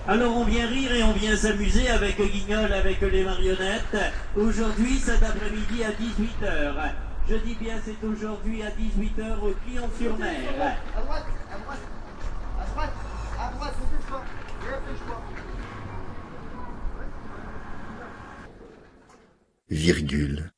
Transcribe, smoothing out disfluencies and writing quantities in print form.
Alors on vient rire et on vient s'amuser avec Guignol, avec les marionnettes. Aujourd'hui, cet après-midi à 18h. Je dis bien c'est aujourd'hui à 18h au Clion-sur-Mer. À droite, à droite, à droite, à droite, dépêche-toi, dépêche-toi. Virgule.